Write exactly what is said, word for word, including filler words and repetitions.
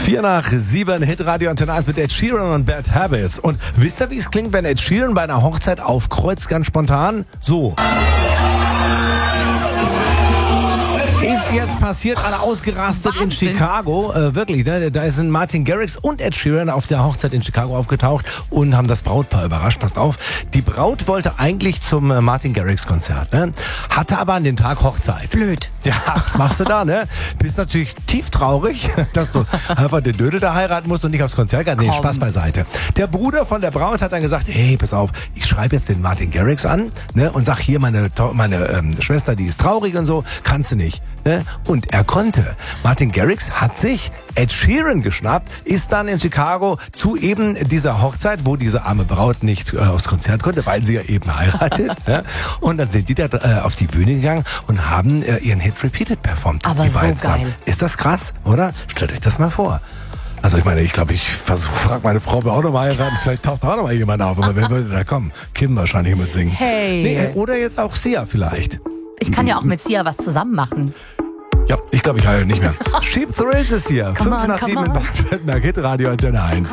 Vier nach sieben, Hitradio Antenne eins mit Ed Sheeran und Bad Habits. Und wisst ihr, wie es klingt, wenn Ed Sheeran bei einer Hochzeit aufkreuzt, ganz spontan? So. Ist jetzt passiert, alle ausgerastet Wahnsinn. in Chicago. Äh, wirklich, ne? Da sind Martin Garrix und Ed Sheeran auf der Hochzeit in Chicago aufgetaucht und haben das Brautpaar überrascht. Passt auf, die Braut wollte eigentlich zum äh, Martin Garrix Konzert, ne? Hatte aber an den Tag Hochzeit. Blöd. Ja, was machst du da, ne? Bist natürlich tief traurig, dass du einfach den Dödel da heiraten musst und nicht aufs Konzert gehst. Nee, Komm. Spaß beiseite. Der Bruder von der Braut hat dann gesagt, hey, pass auf, ich schreibe jetzt den Martin Garrix an, ne? Und sag hier, meine, To- meine ähm, Schwester, die ist traurig und so, kannst du nicht. Ne? Und er konnte. Martin Garrix hat sich Ed Sheeran geschnappt, ist dann in Chicago zu eben dieser Hochzeit, wo diese arme Braut nicht äh, aufs Konzert konnte, weil sie ja eben heiratet. Ja? Und dann sind die da äh, auf die Bühne gegangen und haben äh, ihren Hit Repeated performt. Aber Die so beiden zusammen. geil. Ist das krass, oder? Stellt euch das mal vor. Also ich meine, ich glaube, ich versuche, frag meine Frau, ob wir auch noch mal heiraten, vielleicht taucht auch noch mal jemand auf, aber wer würde da kommen? Kim wahrscheinlich mit singen. Hey. Nee, oder jetzt auch Sia vielleicht. Ich kann ja auch mit Sia was zusammen machen. Ja, ich glaube, ich heile nicht mehr. Cheap Thrills ist hier. Come Fünf on, nach come sieben in on. Baden-Württemberg, Hitradio Antenne eins.